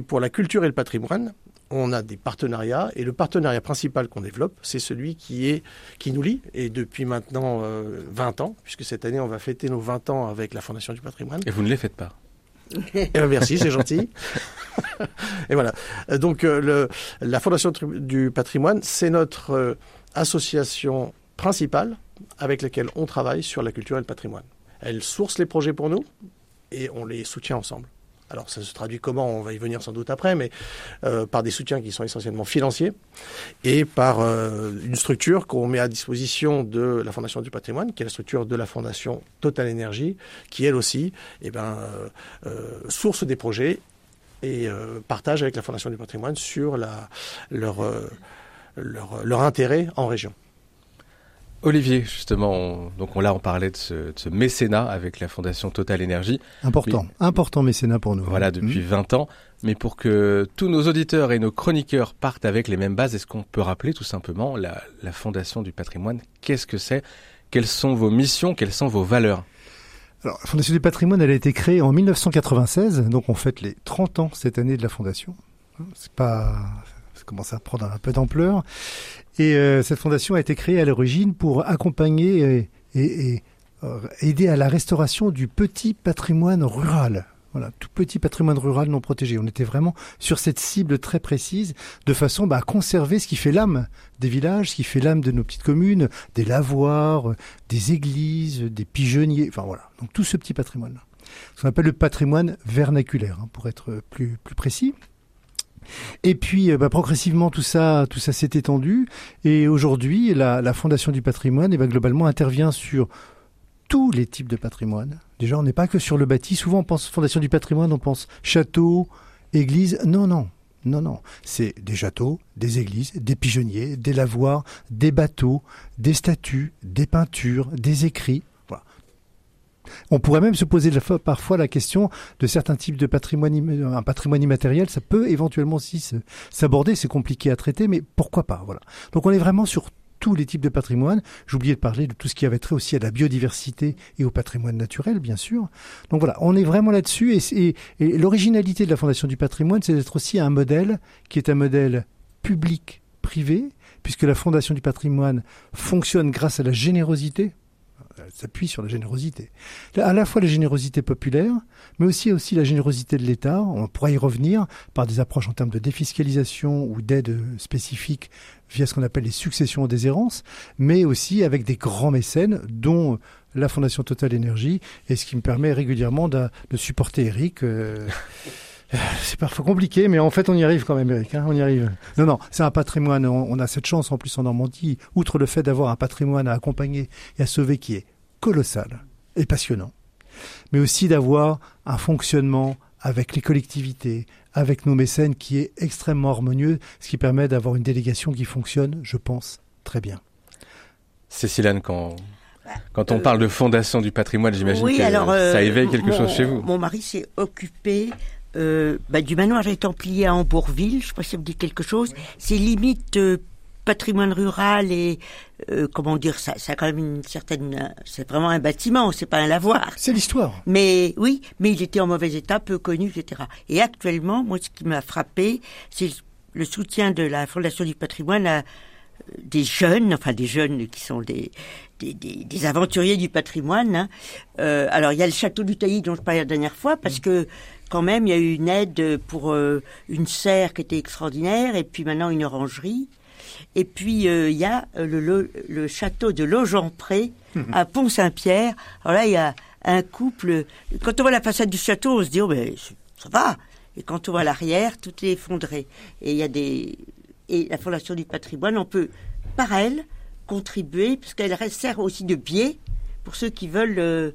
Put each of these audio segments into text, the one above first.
pour la culture et le patrimoine, on a des partenariats, et le partenariat principal qu'on développe, c'est celui qui nous lie, et depuis maintenant 20 ans, puisque cette année on va fêter nos 20 ans avec la Fondation du patrimoine. Et vous ne les faites pas. Merci, c'est gentil. Et voilà. Donc la Fondation du patrimoine, c'est notre association principale avec laquelle on travaille sur la culture et le patrimoine. Elle source les projets pour nous et on les soutient ensemble. Alors ça se traduit comment ? On va y venir sans doute après, mais par des soutiens qui sont essentiellement financiers et par une structure qu'on met à disposition de la Fondation du patrimoine, qui est la structure de la Fondation Total Énergie, qui elle aussi source des projets et partage avec la Fondation du patrimoine sur leur intérêt en région. Olivier, justement, on parlait de ce mécénat avec la Fondation Total Énergie. Important mécénat pour nous. Voilà, depuis 20 ans. Mais pour que tous nos auditeurs et nos chroniqueurs partent avec les mêmes bases, est-ce qu'on peut rappeler tout simplement la Fondation du patrimoine ? Qu'est-ce que c'est ? Quelles sont vos missions ? Quelles sont vos valeurs ? Alors, la Fondation du patrimoine, elle a été créée en 1996, donc on fête les 30 ans cette année de la Fondation. Ça commence à prendre un peu d'ampleur. Et cette fondation a été créée à l'origine pour accompagner et aider à la restauration du petit patrimoine rural. Voilà, tout petit patrimoine rural non protégé. On était vraiment sur cette cible très précise, de façon à conserver ce qui fait l'âme des villages, ce qui fait l'âme de nos petites communes, des lavoirs, des églises, des pigeonniers, enfin voilà. Donc tout ce petit patrimoine-là. Ce qu'on appelle le patrimoine vernaculaire, pour être plus précis. Et puis progressivement tout ça s'est étendu et aujourd'hui la Fondation du patrimoine globalement intervient sur tous les types de patrimoine. Déjà on n'est pas que sur le bâti, souvent on pense Fondation du patrimoine, on pense château, église, non, c'est des châteaux, des églises, des pigeonniers, des lavoirs, des bateaux, des statues, des peintures, des écrits. Voilà. On pourrait même se poser parfois la question de certains types de patrimoine, un patrimoine immatériel, ça peut éventuellement aussi s'aborder, c'est compliqué à traiter, mais pourquoi pas, voilà. Donc on est vraiment sur tous les types de patrimoine. J'oubliais de parler de tout ce qui avait trait aussi à la biodiversité et au patrimoine naturel, bien sûr. Donc voilà, on est vraiment là-dessus et l'originalité de la Fondation du patrimoine, c'est d'être aussi un modèle qui est un modèle public-privé, puisque la Fondation du patrimoine fonctionne grâce à la générosité. Elle s'appuie sur la générosité. À la fois la générosité populaire, mais aussi la générosité de l'État. On pourra y revenir par des approches en termes de défiscalisation ou d'aide spécifique via ce qu'on appelle les successions en déshérence, mais aussi avec des grands mécènes, dont la Fondation Total Énergie, et ce qui me permet régulièrement de supporter Eric. C'est parfois compliqué, mais en fait, on y arrive quand même, Eric. On y arrive. Non, c'est un patrimoine. On a cette chance, en plus, en Normandie, outre le fait d'avoir un patrimoine à accompagner et à sauver qui est colossal et passionnant, mais aussi d'avoir un fonctionnement avec les collectivités, avec nos mécènes qui est extrêmement harmonieux, ce qui permet d'avoir une délégation qui fonctionne, je pense, très bien. Cécile-Anne, quand on parle de Fondation du patrimoine, j'imagine que ça éveille quelque chose chez vous. Mon mari s'est occupé du manoir des Templiers à Hambourville, je ne sais pas si ça vous dit quelque chose. C'est limite patrimoine rural et ça a quand même une certaine. C'est vraiment un bâtiment, c'est pas un lavoir. C'est l'histoire. Mais oui, mais il était en mauvais état, peu connu, etc. Et actuellement, moi, ce qui m'a frappé, c'est le soutien de la Fondation du patrimoine à des jeunes qui sont des aventuriers du patrimoine. Alors il y a le château du Tailly dont je parlais la dernière fois, parce que quand même il y a eu une aide pour une serre qui était extraordinaire, et puis maintenant une orangerie. Et puis il y a le château de Logempré à Pont-Saint-Pierre. Alors là il y a un couple. Quand on voit la façade du château, on se dit ça va. Et quand on voit l'arrière, tout est effondré. Et la Fondation du patrimoine, on peut par elle contribuer, puisqu'elle sert aussi de biais pour ceux qui veulent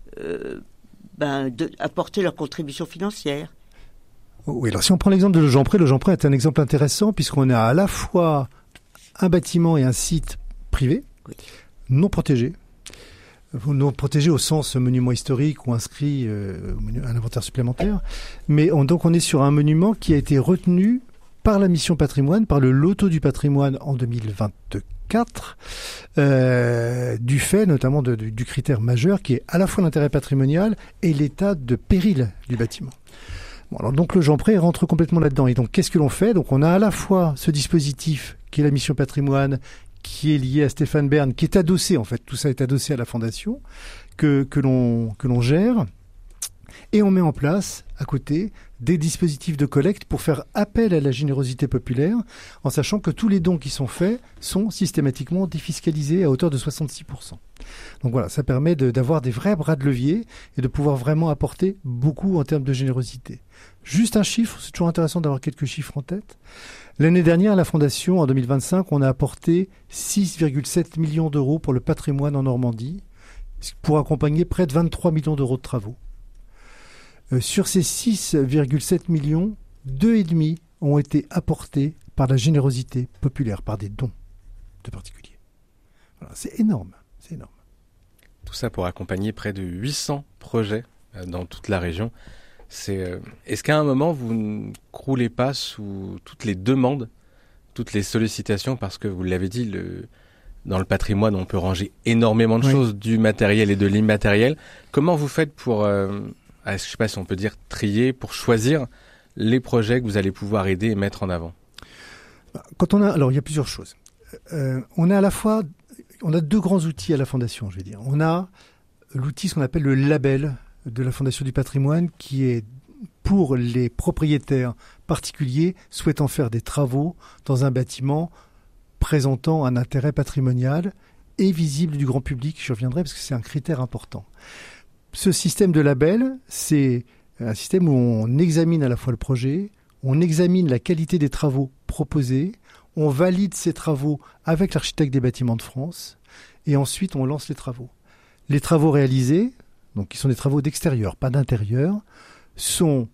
apporter leur contribution financière. Oui, alors si on prend l'exemple de Logempré est un exemple intéressant, puisqu'on a à la fois un bâtiment et un site privé, non protégé au sens monument historique ou inscrit à un inventaire supplémentaire, mais donc on est sur un monument qui a été retenu par la mission patrimoine, par le loto du patrimoine en 2024, du fait notamment du critère majeur qui est à la fois l'intérêt patrimonial et l'état de péril du bâtiment. Bon, alors donc le Jean Pré rentre complètement là-dedans. Et donc qu'est-ce que l'on fait? Donc on a à la fois ce dispositif qui est la mission patrimoine, qui est lié à Stéphane Bern, qui est adossé, en fait, tout ça est adossé à la fondation, que l'on gère. Et on met en place, à côté, des dispositifs de collecte pour faire appel à la générosité populaire, en sachant que tous les dons qui sont faits sont systématiquement défiscalisés à hauteur de 66%. Donc voilà, ça permet d'avoir des vrais bras de levier et de pouvoir vraiment apporter beaucoup en termes de générosité. Juste un chiffre, c'est toujours intéressant d'avoir quelques chiffres en tête. L'année dernière, à la Fondation, en 2025, on a apporté 6,7 millions d'euros pour le patrimoine en Normandie, pour accompagner près de 23 millions d'euros de travaux. Sur ces 6,7 millions, 2,5 ont été apportés par la générosité populaire, par des dons de particuliers. Voilà, c'est énorme, c'est énorme. Tout ça pour accompagner près de 800 projets dans toute la région. Est-ce qu'à un moment, vous ne croulez pas sous toutes les demandes, toutes les sollicitations, parce que vous l'avez dit, dans le patrimoine, on peut ranger énormément de choses, du matériel et de l'immatériel. Comment vous faites pour, je ne sais pas si on peut dire trier, pour choisir les projets que vous allez pouvoir aider et mettre en avant? Alors il y a plusieurs choses. On a deux grands outils à la Fondation, je vais dire. On a l'outil, ce qu'on appelle le label de la Fondation du patrimoine, qui est pour les propriétaires particuliers souhaitant faire des travaux dans un bâtiment présentant un intérêt patrimonial et visible du grand public. Je reviendrai parce que c'est un critère important. Ce système de label, c'est un système où on examine à la fois le projet, on examine la qualité des travaux proposés, on valide ces travaux avec l'architecte des bâtiments de France et ensuite on lance les travaux. Les travaux réalisés, donc qui sont des travaux d'extérieur, pas d'intérieur, sont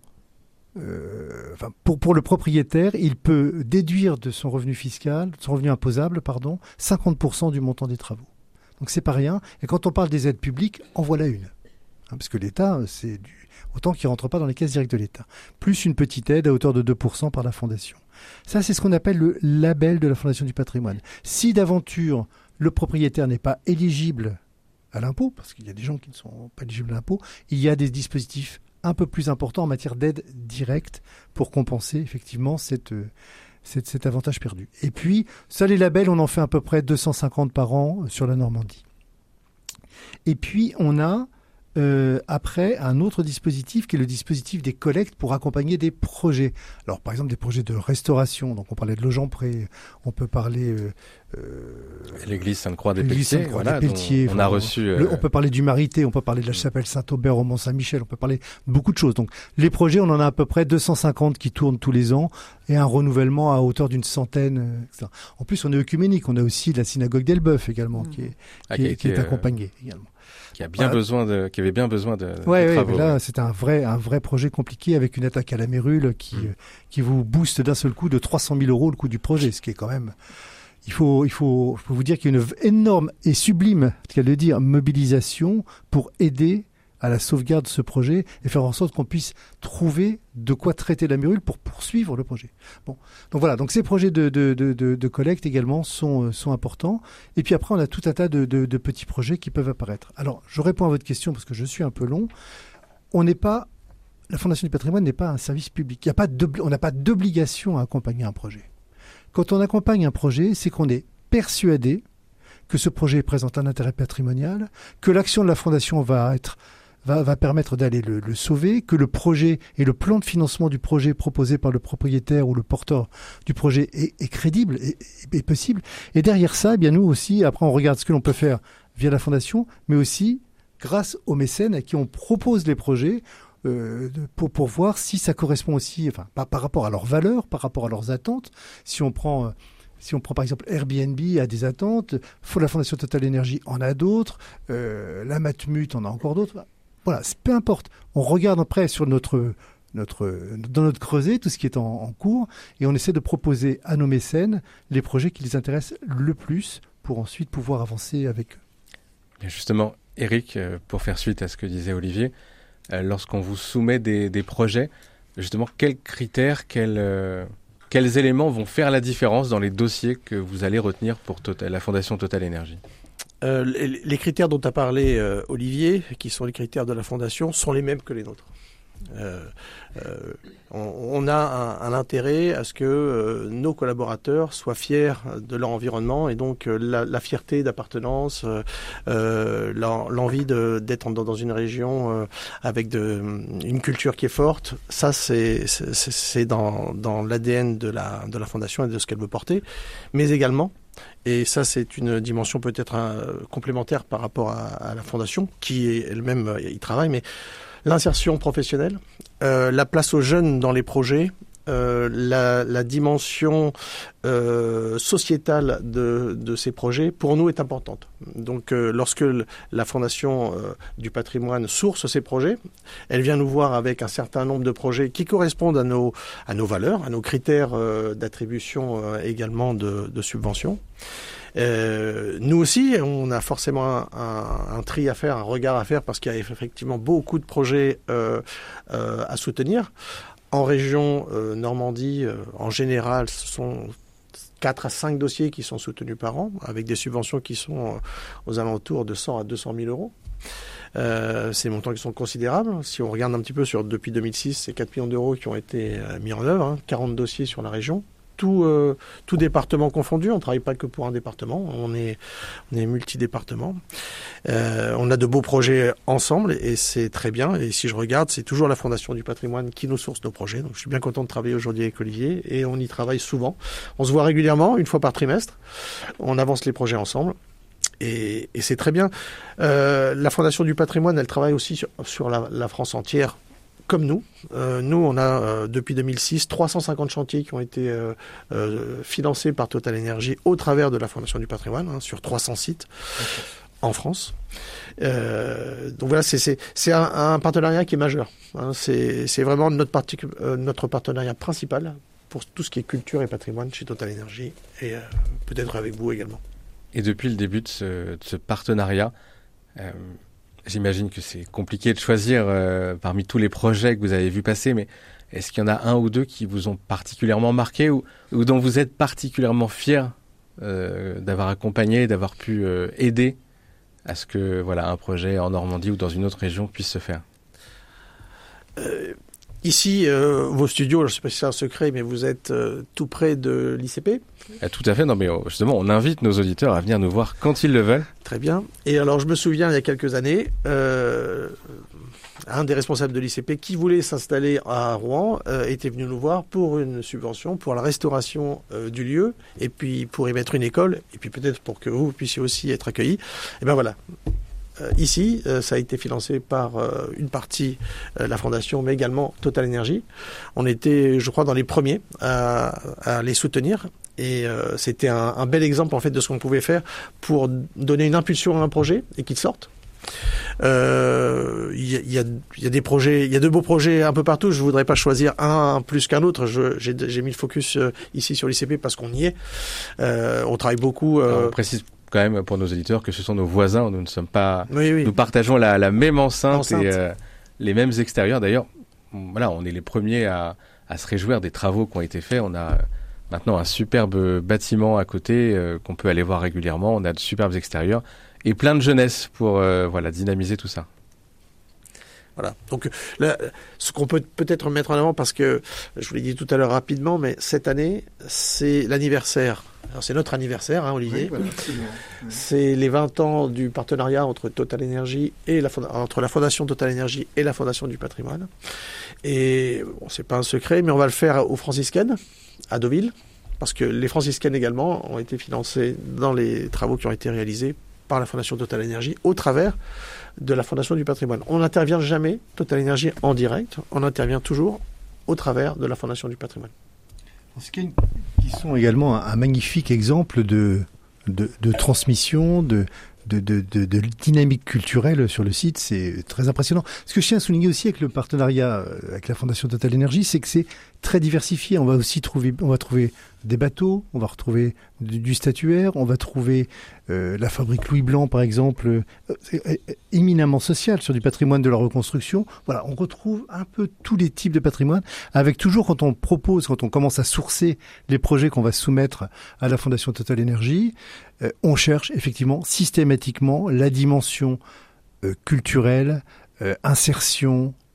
pour le propriétaire, il peut déduire de son revenu fiscal, de son revenu imposable, 50% du montant des travaux. Donc c'est pas rien. Et quand on parle des aides publiques, en voilà une. Parce que l'État, c'est autant qu'il ne rentre pas dans les caisses directes de l'État. Plus une petite aide à hauteur de 2% par la Fondation. Ça, c'est ce qu'on appelle le label de la Fondation du patrimoine. Si d'aventure, le propriétaire n'est pas éligible à l'impôt, parce qu'il y a des gens qui ne sont pas éligibles à l'impôt, il y a des dispositifs un peu plus importants en matière d'aide directe pour compenser effectivement cet avantage perdu. Et puis, ça, les labels, on en fait à peu près 250 par an sur la Normandie. Et puis, on a après un autre dispositif qui est le dispositif des collectes pour accompagner des projets. Alors par exemple des projets de restauration, donc on parlait de Legendre-Pré, on peut parler l'église Sainte-Croix des Pelletiers, on a reçu on peut parler du Marité, on peut parler de la chapelle Saint-Aubert au Mont-Saint-Michel, on peut parler de beaucoup de choses. Donc les projets, on en a à peu près 250 qui tournent tous les ans et un renouvellement à hauteur d'une centaine, etc. En plus on est œcuménique, on a aussi la synagogue d'Elbeuf également qui est accompagnée également. Qui avait bien besoin de travaux. Là, c'est un vrai projet compliqué avec une attaque à la mérule qui vous booste d'un seul coup de 300 000 € le coût du projet, ce qui est quand même. Il faut vous dire qu'il y a une énorme et sublime, qu'à le dire, mobilisation pour aider à la sauvegarde de ce projet et faire en sorte qu'on puisse trouver de quoi traiter la mérule pour poursuivre le projet. Bon, donc voilà, donc ces projets de collecte également sont importants. Et puis après, on a tout un tas de petits projets qui peuvent apparaître. Alors, je réponds à votre question parce que je suis un peu long. La Fondation du patrimoine n'est pas un service public. On n'a pas d'obligation à accompagner un projet. Quand on accompagne un projet, c'est qu'on est persuadé que ce projet présente un intérêt patrimonial, que l'action de la Fondation va permettre d'aller le sauver, que le projet et le plan de financement du projet proposé par le propriétaire ou le porteur du projet est crédible et possible. Et derrière ça, eh bien nous aussi, après on regarde ce que l'on peut faire via la Fondation, mais aussi grâce aux mécènes à qui on propose les projets pour voir si ça correspond aussi, par rapport à leurs valeurs, par rapport à leurs attentes. Si on prend par exemple Airbnb a des attentes, la Fondation Total Énergie en a d'autres, la Matmut en a encore d'autres. Voilà, peu importe. On regarde après sur dans notre creuset tout ce qui est en cours et on essaie de proposer à nos mécènes les projets qui les intéressent le plus pour ensuite pouvoir avancer avec eux. Et justement, Éric, pour faire suite à ce que disait Olivier, lorsqu'on vous soumet des projets, justement, quels critères, quels éléments vont faire la différence dans les dossiers que vous allez retenir pour la Fondation Total Énergie ? Les critères dont a parlé Olivier, qui sont les critères de la Fondation, sont les mêmes que les nôtres. On a un intérêt à ce que nos collaborateurs soient fiers de leur environnement et donc la fierté d'appartenance, l'envie d'être dans une région avec une culture qui est forte, ça c'est dans l'ADN de la Fondation et de ce qu'elle veut porter, mais également, et ça c'est une dimension peut-être complémentaire par rapport à la Fondation qui elle-même y travaille, mais l'insertion professionnelle, la place aux jeunes dans les projets, la dimension sociétale de ces projets, pour nous, est importante. Donc, lorsque la Fondation du patrimoine source ces projets, elle vient nous voir avec un certain nombre de projets qui correspondent à nos valeurs, à nos critères d'attribution également de subventions. Nous aussi, on a forcément un tri à faire, un regard à faire, parce qu'il y a effectivement beaucoup de projets à soutenir. En région Normandie, en général, ce sont 4 à 5 dossiers qui sont soutenus par an, avec des subventions qui sont aux alentours de 100 à 200 000 euros. Ces montants qui sont considérables. Si on regarde un petit peu depuis 2006, c'est 4 millions d'euros qui ont été mis en œuvre, 40 dossiers sur la région. Tout département confondu, on ne travaille pas que pour un département, on est multi-départements. On a de beaux projets ensemble et c'est très bien. Et si je regarde, c'est toujours la Fondation du patrimoine qui nous source nos projets. Donc je suis bien content de travailler aujourd'hui avec Olivier et on y travaille souvent. On se voit régulièrement, une fois par trimestre. On avance les projets ensemble. Et c'est très bien. La Fondation du patrimoine, elle travaille aussi sur la France entière. Comme nous. Nous, on a, depuis 2006, 350 chantiers qui ont été financés par Total Energy au travers de la Fondation du patrimoine, sur 300 sites en France. Donc voilà, c'est un partenariat qui est majeur. C'est vraiment notre partenariat principal pour tout ce qui est culture et patrimoine chez Total Energy et peut-être avec vous également. Et depuis le début de ce partenariat, j'imagine que c'est compliqué de choisir parmi tous les projets que vous avez vu passer, mais est-ce qu'il y en a un ou deux qui vous ont particulièrement marqué ou dont vous êtes particulièrement fiers d'avoir accompagné, d'avoir pu aider à ce que un projet en Normandie ou dans une autre région puisse se faire? Ici, vos studios, je ne sais pas si c'est un secret, mais vous êtes tout près de l'ICP. Tout à fait, non mais justement, on invite nos auditeurs à venir nous voir quand ils le veulent. Très bien. Et alors, je me souviens, il y a quelques années, un des responsables de l'ICP qui voulait s'installer à Rouen était venu nous voir pour une subvention, pour la restauration du lieu, et puis pour y mettre une école, et puis peut-être pour que vous puissiez aussi être accueillis. Et ben voilà. Ici, ça a été financé par une partie la Fondation, mais également Total Energy. On était, je crois, dans les premiers à les soutenir. Et c'était un bel exemple en fait de ce qu'on pouvait faire pour donner une impulsion à un projet et qu'il sorte. Il y a des projets, il y a de beaux projets un peu partout. Je voudrais pas choisir un plus qu'un autre. J'ai mis le focus ici sur l'ICP parce qu'on y est. On travaille beaucoup. On précise quand même pour nos auditeurs que ce sont nos voisins. Nous ne sommes pas. Oui. Nous partageons la même enceinte. Et les mêmes extérieurs. D'ailleurs, on est les premiers à se réjouir des travaux qui ont été faits. On a maintenant un superbe bâtiment à côté qu'on peut aller voir régulièrement. On a de superbes extérieurs et plein de jeunesse pour dynamiser tout ça. Voilà. Donc, ce qu'on peut peut-être mettre en avant, parce que je vous l'ai dit tout à l'heure rapidement, mais cette année, c'est l'anniversaire. Alors, c'est notre anniversaire, Olivier. Oui, voilà, c'est les 20 ans du partenariat entre Total Energy et entre la Fondation Total Energy et la Fondation du patrimoine. Et c'est pas un secret, mais on va le faire aux franciscaines, à Deauville, parce que les franciscaines également ont été financées dans les travaux qui ont été réalisés par la Fondation Total Energy au travers de la Fondation du patrimoine. On n'intervient jamais, Total Energy, en direct, on intervient toujours au travers de la Fondation du patrimoine. Qui sont également un magnifique exemple de transmission, de dynamique culturelle sur le site, c'est très impressionnant. Ce que je tiens à souligner aussi avec le partenariat avec la Fondation Total Energy, c'est que c'est très diversifié. On va trouver des bateaux, on va retrouver du statuaire, on va trouver la fabrique Louis Blanc par exemple, éminemment sociale sur du patrimoine de la reconstruction. Voilà, on retrouve un peu tous les types de patrimoine, avec toujours quand on commence à sourcer les projets qu'on va soumettre à la Fondation Total Energy, on cherche effectivement systématiquement la dimension culturelle, insertion,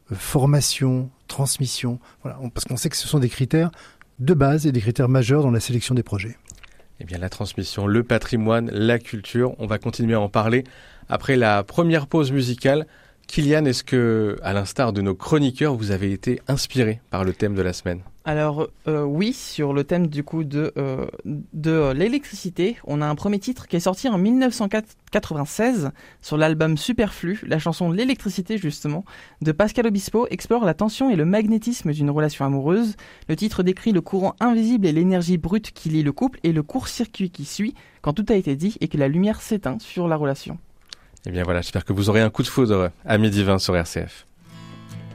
formation, transmission. Voilà, parce qu'on sait que ce sont des critères de base et des critères majeurs dans la sélection des projets. Eh bien, la transmission, le patrimoine, la culture, on va continuer à en parler après la première pause musicale. Kylian, est-ce que, à l'instar de nos chroniqueurs, vous avez été inspiré par le thème de la semaine ? Alors oui, sur le thème du coup de l'électricité, on a un premier titre qui est sorti en 1996 sur l'album Superflu. La chanson L'électricité justement de Pascal Obispo explore la tension et le magnétisme d'une relation amoureuse. Le titre décrit le courant invisible et l'énergie brute qui lie le couple et le court-circuit qui suit quand tout a été dit et que la lumière s'éteint sur la relation. Eh bien voilà, j'espère que vous aurez un coup de foudre à 12h20 sur RCF.